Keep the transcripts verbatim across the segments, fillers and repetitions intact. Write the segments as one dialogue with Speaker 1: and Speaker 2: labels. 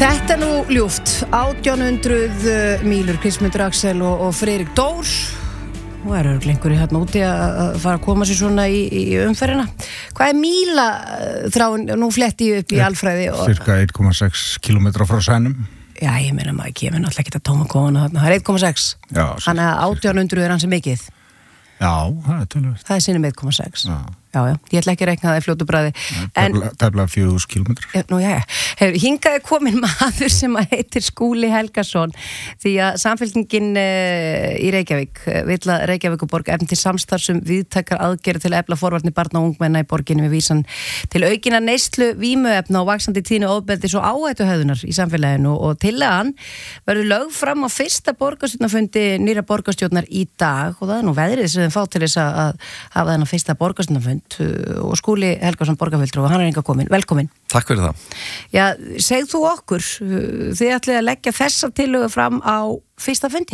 Speaker 1: Þetta er nú ljúft, átján hundruð mílur, Kristmundur Axel og, og Friðrik Dór. Nú er örglingur í hérna úti að fara að koma sér svona í, í umferðina. Hvað er míla þráin, nú fletti ég upp í alfræði? Og...
Speaker 2: Cirka eitt komma sex kílómetra frá sænum.
Speaker 1: Já, ég meina maður ekki, ég meina alltaf ekki að tóma kóna þarna. Það er eitt komma sex.
Speaker 2: Já.
Speaker 1: Þannig að átján hundruð er hans sem mikið.
Speaker 2: Já, það er tölvöld.
Speaker 1: Það er sinnum eitt komma sex.
Speaker 2: Já.
Speaker 1: Já, já, ég ætla ekki að rekna það í fljótu bragði.
Speaker 2: Tæplega fjögur þúsund kílómetrar.
Speaker 1: Nú, já, já. Hingaði komin maður sem heitir Skúli Helgason, því að samfélkingin í Reykjavík vill að Reykjavíkurborg efn til samstarfsum viðtækar aðgerð til að efla forvarnir barna og ungmenna í borginni með vísan til aukina neyslu vímuefna og vaxandi tíðni ofbeldis og áhættuhegðunar í samfélaginu, og tillagan verður lögð fram á fyrsta borgarstjórnarfundi nýrra borgarstjórnar í dag, og það er nú veðrið sem þeim fá til þess að hafa þennan fyrsta borgarstjórnarfund, og Skúli Helgason borgarfulltrúi, og hann er enga komin. Velkomin.
Speaker 3: Takk fyrir það.
Speaker 1: Já, segð þú okkur, þið ætlið að leggja þessa tillögu fram á fyrsta fundi?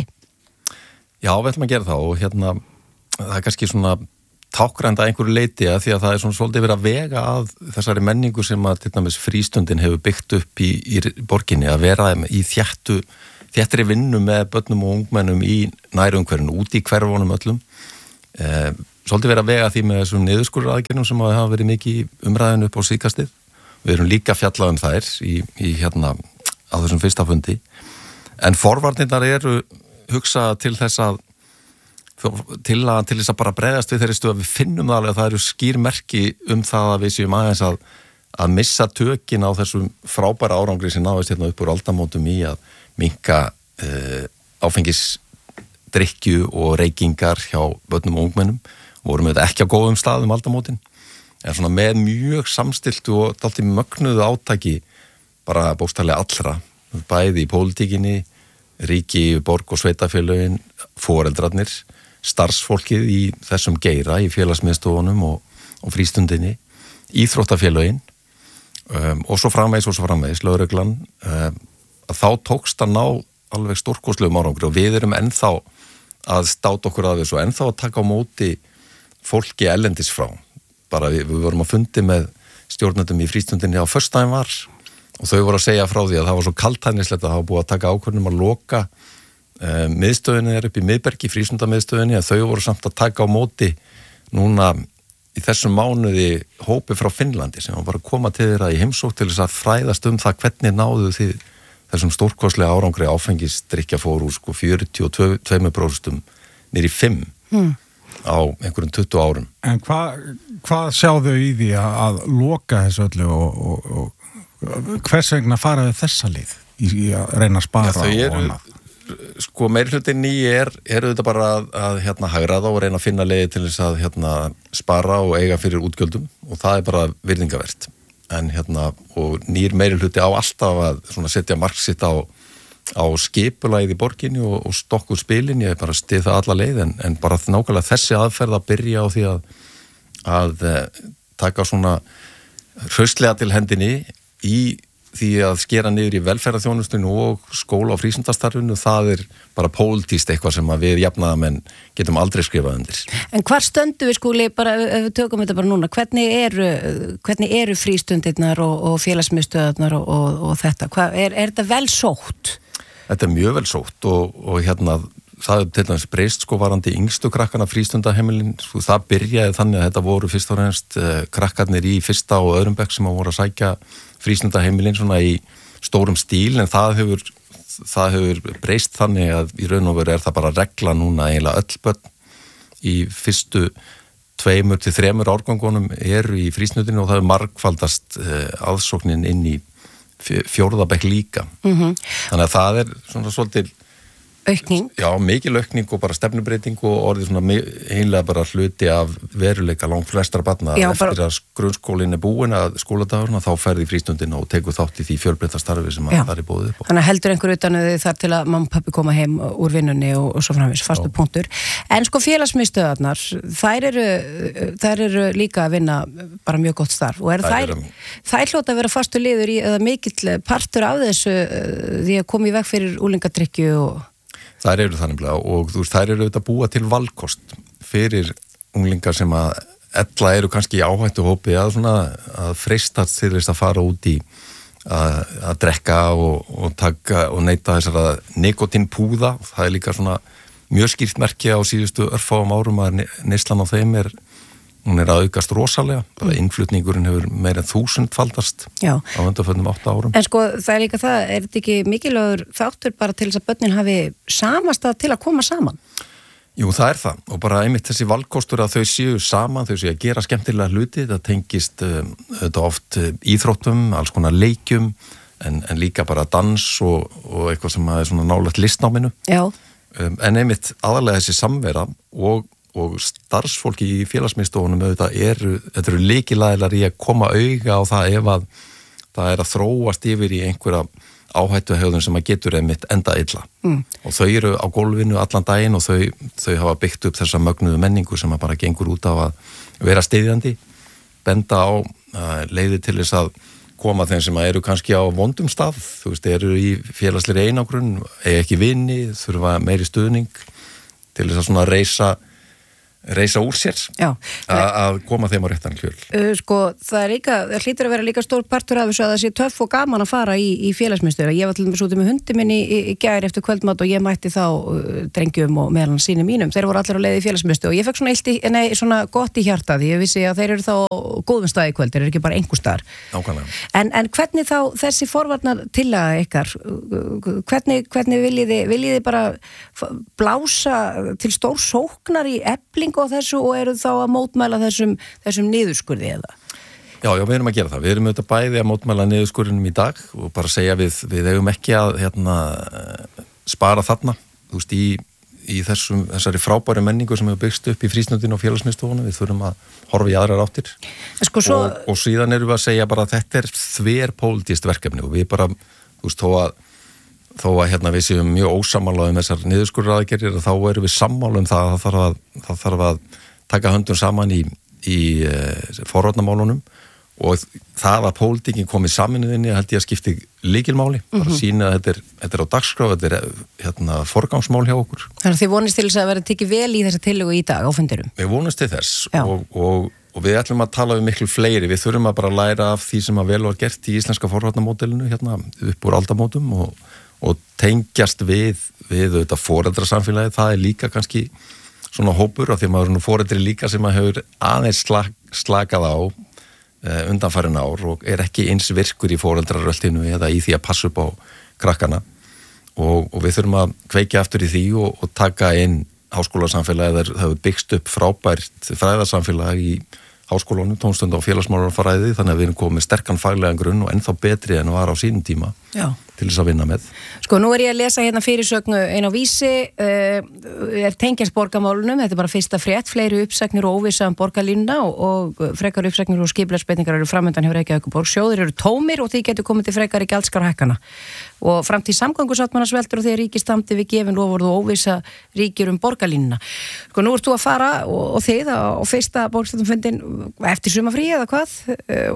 Speaker 3: Já, við ætlum að gera það, og hérna, það er kannski svona tákgrænt að einhverju leiti, að því að það er svona svolítið verið að vega að þessari menningu sem að til dæmis frístundin hefur byggt upp í, í borginni, að vera í þjættu, þjættri vinnu með börnum og ungmennum í nærumhverfinu, úti í hverfunum öllum. Eh, Svolítið verið að vega því með þessum niðurskurðaraðgerðum sem hafa verið mikið umræðinu upp á síðkastið. Við erum líka fjallað um þær í, í hérna á þessum fyrsta fundi. En forvarnirnar eru hugsað til þess að til, að, til þess að bara bregðast við þeirri stuð að við finnum það alveg að það eru skýr merki um það að við séum aðeins að, að missa tökin á þessum frábæra árangri sem náðist hérna upp úr aldamótum í að minnka uh, áfengisdrykkju og reykingar hjá börnum og ungmennum. Vorum við ekki á góðum staðum aldamótin, en svona með mjög samstiltu og dálítið mögnuðu átaki bara bókstaflega allra, bæði í pólitíkinni, ríki, borg og sveitafélögin, foreldrarnir, starfsfólkið í þessum geira, í félagsmiðstofunum og, og frístundinni, íþróttafélögin um, og svo framvegis og svo framvegis, lögreglan, um, að þá tókst að ná alveg stórkostlegum árangri, og við erum ennþá að státa okkur að þessu, ennþá að taka á móti fólki ellendis frá. Bara við, við vorum að fundi með stjórnendum í frístundinni á föstudaginn var, og þau voru að segja frá því að það var svo kaltænislegt að hafa búið að taka ákvörðum að loka um, miðstöðinni er upp í miðbergi, frístundamiðstöðinni, að þau voru samt að taka á móti núna í þessum mánuði hópi frá Finnlandi sem var bara að koma til þeirra í heimsókn til þess að fræðast um það hvernig náðu þið þessum stórkostlega árangri áfengisdrykkja fór úr sko fjörutíu og tvö prósent niður í fimm. Hmm. Á einhverjum tuttugu árum.
Speaker 2: En hvað hva sjáðu í því að, að loka þessu öllu og, og, og hvers vegna faraðu þessa lið í, í að reyna að spara?
Speaker 3: Ja, þau eru, sko meirihlutin í er, eru þetta bara að, að hérna hagraða og reyna að finna leiði til þess að hérna spara og eiga fyrir útgjöldum, og það er bara virðingavert. En hérna, og nýr meirihluti á alltaf að svona setja mark sitt á á skipulagið í borginni og, og stokkur spilin, ég er bara stið það alla leið, en, en bara nákvæmlega þessi aðferð að byrja á því að, að taka svona hraustlega til hendinni í því að skera niður í velferðarþjónustinu og skóla- og frístundastarfinu, það er bara pólitískt eitthvað sem að við jafnaðamenn getum aldrei skrifað undir.
Speaker 1: En hvar stöndum við, Skúli, bara ef við tökum þetta bara núna, hvernig eru, hvernig eru frístundirnar og, og félagsmiðstöðarnar og, og, og þetta? Hvað, er, er þetta vel sótt?
Speaker 3: Þetta er mjög vel sótt, og, og hérna það er til dæmis breyst sko varandi yngstu krakkana frístundaheimilin, sko það byrjaði þannig að þetta voru fyrst og fremst uh, krakkarnir í fyrsta og öðrum bekk sem að voru að sækja frístundaheimilin svona í stórum stíl, en það hefur það hefur breyst þannig að í raun og veru er það bara regla núna eiginlega öll börn í fyrstu tveimur til þremur árgangunum eru í frístundinu, og það er margfaldast uh, aðsóknin inn í fjórðabekk líka. Mm-hmm. Þannig að það er svona svolítið
Speaker 1: aukning.
Speaker 3: Já, mikil aukning og bara stefnubreiting og orðið svona heimlega bara hluti af veruleika langt flestra barna. Já, eftir bara... að grunnskólinn er búin að skóladagurna þá ferði í frístundina og tekur þátt í því fjölbreytta starfi sem að það er búið upp á.
Speaker 1: Þannig að heldur einhver utan þau þar til að mamma og pappi koma heim úr vinnunni og, og svo framvegis, fastu punktur. En sko félagsmiðstöðarnar, þær eru, þær eru líka að vinna bara mjög gott starf, og er þær, þær hljóta að vera fastu liður í, eða mikill partur af þessu því að koma í veg fyrir úlingadrykkju og
Speaker 3: þær eru þannig og þú veist, þær eru auðvitað búa til valkost fyrir unglingar sem að ella eru kannski í áhættu hópi að, svona, að freistast til þess að fara út í að, að drekka og, og taka og neyta þessara nikotínpúða. Það er líka svona mjög skýrt merki á síðustu örfáum árum að neyslan á þeim er hún er að aukast rosalega, bara innflutningurinn hefur meira en þúsundfaldast
Speaker 1: Já.
Speaker 3: á undanförnum átta árum.
Speaker 1: En sko það er líka það, er þetta ekki mikilvægur þáttur bara til þess að börnin hafi samastað til að koma saman?
Speaker 3: Jú, það er það og bara einmitt þessi valkostur að þau séu saman, þau séu að gera skemmtilega hluti, það tengist um, þetta oft íþróttum, alls konar leikjum, en, en líka bara dans og, og eitthvað sem er svona nálægt listnáminu.
Speaker 1: Já.
Speaker 3: Um, en einmitt aðalega þessi samvera og og starfsfólki í félagsmiðstofunum auðvitað eru, þetta eru lykilaðilar í að koma auga á það ef að það er að þróast yfir í einhverja áhættuhegðun sem að getur einmitt enda illa. Mm. Og þau eru á gólfinu allan daginn og þau, þau hafa byggt upp þessa mögnuðu menningu sem að bara gengur út af að vera styðjandi, benda á uh, leiði til þess að koma þeim sem að eru kannski á vondum stað, þú veist, eru í félagslegri einangrun, eiga ekki vini, þurfa meiri stuðning til þess að svona reisa reisa úr sér að koma þeim á réttan kjöl.
Speaker 1: Uh, sko, það er líka, það hlýtur að vera líka stór partur af þessu að það sé töff og gaman að fara í, í félagsmiðstöð. Ég var til dæmis úti með hundi minn í, í gær eftir kvöldmat og ég mætti þá uh, drengjum og meðal hans sínum mínum. Þeir voru allir á leið í félagsmiðstöð og ég fekk svona, illt í, nei, svona gott í hjarta því ég vissi að þeir eru þá góðum stað í kvöld, þeir eru ekki bara einhver staðar.
Speaker 3: Nákvæmlega.
Speaker 1: En, en hvernig þá þessi forvarnar tillaga ykkar, hvernig, hvernig viljið þið, viljið þið bara blása til stór sóknar í efling og þessu og eru þá að mótmæla þessum, þessum niðurskurði eða?
Speaker 3: Já, já, við erum að gera það. Við erum auðvitað bæði að mótmæla niðurskurðinum í dag og bara segja við, við eigum ekki að hérna, spara þarna, þú veist, í, í þessum, þessari frábæri menningu sem hefur byggst upp í frístundinu og félagsmiðstofunum. Við þurfum að horfa í aðrar áttir. Sko, svo... og, og síðan erum við að segja bara að þetta er þverpólitískt verkefni og við bara, þú veist, þó að þó að hérna við séum mjög ósammála um þessar niðurskurðaraðgerðir, þá erum við sammála um það að það þarf að, það þarf að taka höndum saman í, í uh, forvarnarmálunum og það að pólitíkin komið saminuðinni held ég að skipti lykilmáli, mm-hmm. bara sína að þetta er, þetta er á dagskrá, þetta er hérna, forgangsmál hjá okkur.
Speaker 1: Þannig að þið vonist til þess að vera tekið vel í þessa tillögu í dag á fundirum?
Speaker 3: Við vonist til þess og, og, og við ætlum að tala um miklu fleiri, við þurfum að bara læra af því sem að vel var gert í íslenska forvarnarmódelinu hérna upp úr aldamótum og og tengjast við, við auðvitað foreldrasamfélagið, það er líka kannski svona hópur af því að maður er nú foreldri líka sem maður hefur aðeins slag, slakað á eh, undanfarin ár og er ekki eins virkur í foreldraröltinu eða í því að passa upp á krakkana og, og við þurfum að kveikja aftur í því og, og taka inn háskólasamfélagið, það hefur byggst upp frábært fræðarsamfélag í háskólunum, tónstund og félagsmálarfræði, þannig að við erum komið sterkan faglegan grunn og ennþá betri en var á sínum tíma. Já. Til þess að vinna með.
Speaker 1: Sko, nú er ég að lesa hérna fyrirsögnu ein á Vísi, uh, er tengjast borgarmálunum, þetta er bara fyrsta frétt, fleiri uppsagnir og óvissa um borgarlínuna og, og frekar uppsagnir og skipulagsbreytingar eru framöndan hjá Reykjavíkurborg, sjóðir eru tómir og því getur komið til frekar í gjaldskráhækkana. Og fram til samgöngusáttmálasveltur og því að ríki standi við gefin lofvörð og óvissa ríkir um borgarlínuna. Sko, nú ert þú að fara og, og þið á, á fyrsta borgarstjórnarfundin eftir sumafrí eða hvað uh,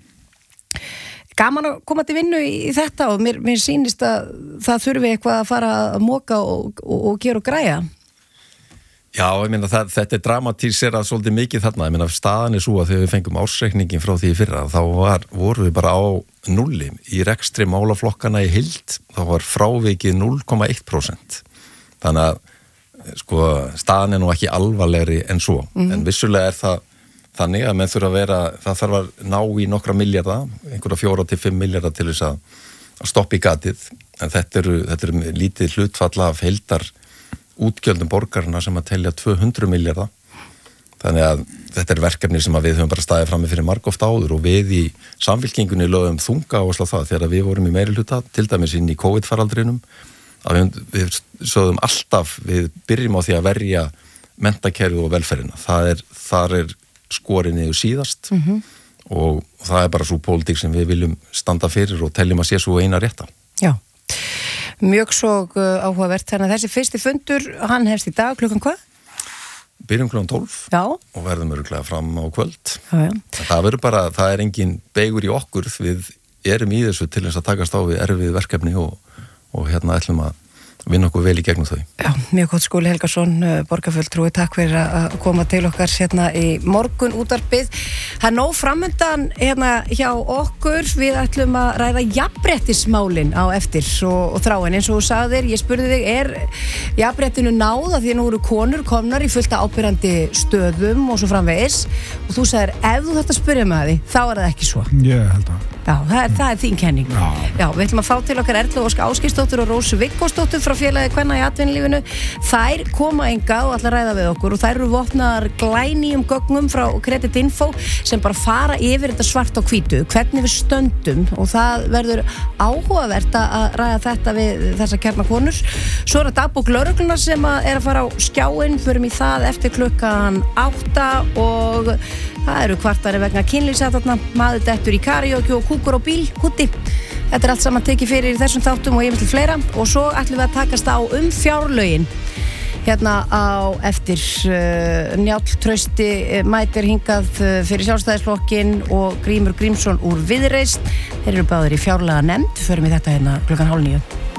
Speaker 1: og gaman að koma til vinnu í þetta og mér, mér sýnist að það þurfi eitthvað að fara að móka og, og, og gera og græja.
Speaker 3: Já, ég meina það, þetta er dramatíserað svolítið mikið þarna, ég meina staðan er svo að þegar við fengum ársreikningin frá því fyrra þá var, voru við bara á nulli í rekstri málaflokkana í heild, þá var frávikið núll komma eitt prósent. Þannig að sko staðan er nú ekki alvarlegri en svo, mm-hmm. en vissulega er það þannig að menn þurfa að vera, það þarf að ná í nokkra milljarða, einhverja fjóra til fimm milljarða til þess að, að stoppa í gatið, en þetta eru, þetta eru lítið hlutfall af heildar útgjöldum borgarna sem að telja tvö hundruð milljarða, þannig að þetta er verkefni sem að við höfum bara staðið frammi fyrir margoft áður og við í samfylkingunni lögum þunga og slá það þegar við vorum í meiri hluta, til dæmis inn í COVID-faraldrinum, að við, við sögðum alltaf, við byrjum á því að verja menntakerfið og velferðina, það er, þar er skorið niður síðast mm-hmm. og það er bara svo pólitík sem við viljum standa fyrir og teljum að sé svo eina rétta.
Speaker 1: Já, mjög svo uh, áhugavert, þannig að þessi fyrsti fundur, hann hefst í dag klukkan hvað?
Speaker 3: Byrjum klukkan tólf
Speaker 1: já.
Speaker 3: Og verðum öruglega fram á kvöld.
Speaker 1: Já, já.
Speaker 3: Það verður bara, það er engin beigur í okkur, við erum í þessu til þess að takast á við erfið verkefni og, og hérna ætlum að vinna okkur vel í gegnum þau.
Speaker 1: Já, mjög gott. Skúli Helgason, borgarfulltrúi, takk fyrir að koma til okkar hérna í morgun útvarpið. Það er nóg framundan hérna hjá okkur. Við ætlum að ræða jafnréttismálin á eftir og, og þráin eins og þú sagðir. Ég spurði þig, er jafnréttinu náð að því nú eru konur komnar í fullta ábyrjandi stöðum og svo framvegis og þú sagðir, ef þú þetta spurði með því, þá er það ekki svo.
Speaker 2: Ég held að.
Speaker 1: Já, það er, það er þín kenning.
Speaker 2: Já.
Speaker 1: Já, við ætlum að fá til okkar Erlu Ósk Ásgeirsdóttur og Rósu Viggósdóttur frá félagi kvenna í atvinnulífinu. Þær koma hingað og ætla að ræða við okkur og þær eru vopnaðar glænýjum gögnum frá Creditinfo sem bara fara yfir þetta svart og hvítu, hvernig við stöndum og það verður áhugavert að ræða þetta við þessar kjarnakonur. Svo er það dagbók lögreglunnar sem að er að fara á skjáinn, förum í það eftir klukkan átta og það eru kvartanir vegna kynlífsathafna, maður dettur í karaoke og kúkur á bíl, húti. Þetta er allt saman tekið fyrir í þessum þáttum og ég vil til fleira og svo ætlum við að takast á um fjárlögin. Hérna á eftir uh, Njáll Trausti uh, mætir hingað uh, fyrir Sjálfstæðisflokkinn og Grímur Grímsson úr Viðreisn. Þeir eru báðir í fjárlaganefnd, förum við þetta hérna klukkan hálf níu.